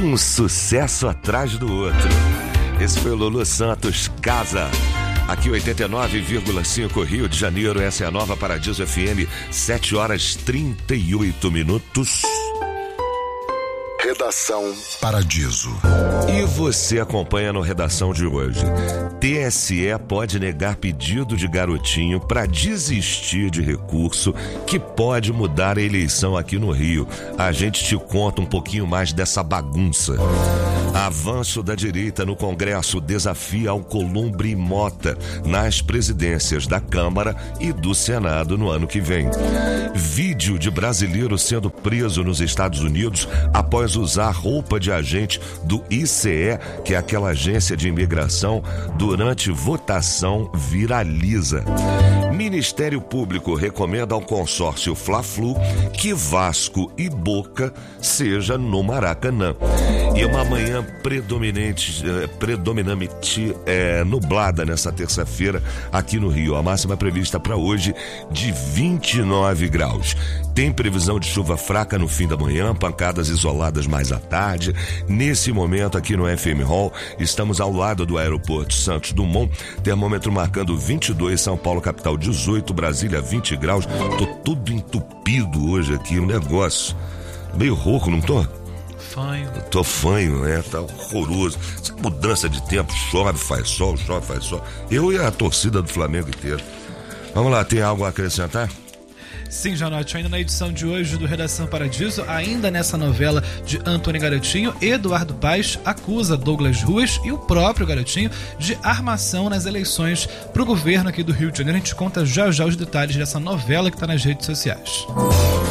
Um sucesso atrás do outro. Esse foi o Lulu Santos, Casa. Aqui 89,5 Rio de Janeiro, essa é a Nova Paradiso FM, 7h38. Redação Paradiso. E você acompanha no Redação de hoje. TSE pode negar pedido de Garotinho para desistir de recurso que pode mudar a eleição aqui no Rio. A gente te conta um pouquinho mais dessa bagunça. Avanço da direita no Congresso desafia Alcolumbre e Mota nas presidências da Câmara e do Senado no ano que vem. Vídeo de brasileiro sendo preso nos Estados Unidos após usar roupa de agente do ICE, que é aquela agência de imigração, durante votação viraliza. Ministério Público recomenda ao consórcio Fla-Flu que Vasco e Boca seja no Maracanã. E uma manhã predominante nublada nessa terça-feira aqui no Rio. A máxima prevista para hoje de 29 graus. Tem previsão de chuva fraca no fim da manhã, pancadas isoladas mais à tarde. Nesse momento aqui no FM Hall, estamos ao lado do aeroporto Santos Dumont, termômetro marcando 22, São Paulo capital 18, Brasília 20 graus. Tô tudo entupido hoje aqui, um negócio meio rouco, não tô? Fanho. Tô fanho, né? Tá horroroso. Essa mudança de tempo, chove, faz sol, chove, faz sol. Eu e a torcida do Flamengo inteiro. Vamos lá, tem algo a acrescentar? Sim, Janote, ainda na edição de hoje do Redação Paradiso, ainda nessa novela de Antônio Garotinho, Eduardo Paes acusa Douglas Ruas e o próprio Garotinho de armação nas eleições pro governo aqui do Rio de Janeiro. A gente conta já os detalhes dessa novela que tá nas redes sociais.